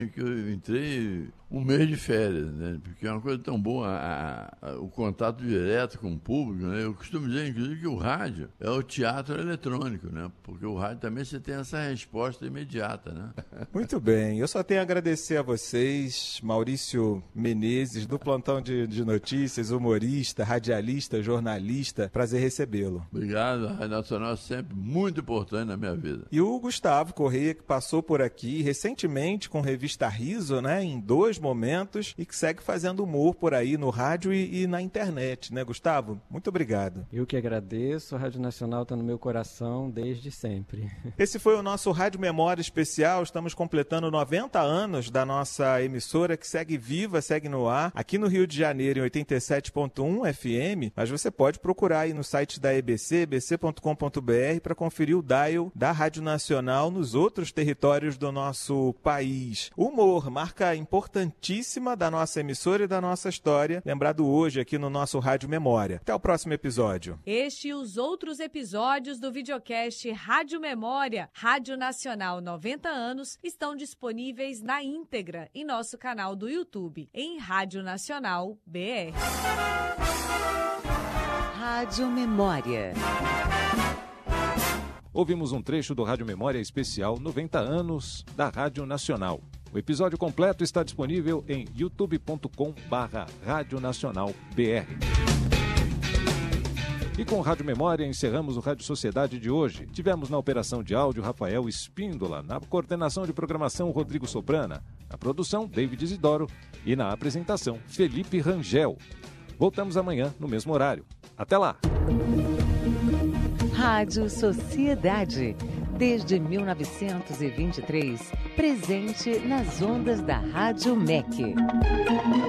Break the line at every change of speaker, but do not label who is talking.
que eu entrei um mês de férias, né? Porque é uma coisa tão boa, o contato direto com o público, né? Eu costumo dizer, inclusive, que o rádio é o teatro eletrônico, né? Porque o rádio também você tem essa resposta imediata, né?
Muito bem, eu só tenho a agradecer a vocês, Maurício Menezes, do Plantão de Notícias, humorista, radialista, jornalista, prazer recebê-lo.
Obrigado, a Rádio Nacional é sempre muito importante na minha vida.
E o Gustavo Correia, que passou por aqui recentemente com Revista Riso, né, em 2 momentos, e que segue fazendo humor por aí no rádio e na internet, né, Gustavo? Muito obrigado.
Eu que agradeço, a Rádio Nacional está no meu coração desde sempre.
Esse foi o nosso Rádio Memória Especial, estamos completando 90 anos da nossa emissora, que segue viva, segue no ar, aqui no Rio de Janeiro, em 87.1 FM, mas você pode procurar aí no site da EBC, ebc.com.br, para conferir o dial da Rádio Nacional nos outros territórios do nosso país. O humor, marca importantíssima da nossa emissora e da nossa história, lembrado hoje aqui no nosso Rádio Memória. Até o próximo episódio.
Este e os outros episódios do videocast Rádio Memória, Rádio Nacional 90 anos, estão disponíveis na íntegra em nosso canal do YouTube, em Rádio Nacional BR.
Rádio Memória.
Ouvimos um trecho do Rádio Memória Especial 90 anos da Rádio Nacional. O episódio completo está disponível em youtube.com/radionacionalbr. E com o Rádio Memória encerramos o Rádio Sociedade de hoje. Tivemos na operação de áudio Rafael Espíndola, na coordenação de programação Rodrigo Soprana, na produção David Isidoro e na apresentação Felipe Rangel. Voltamos amanhã no mesmo horário. Até lá!
Rádio Sociedade. Desde 1923, presente nas ondas da Rádio MEC.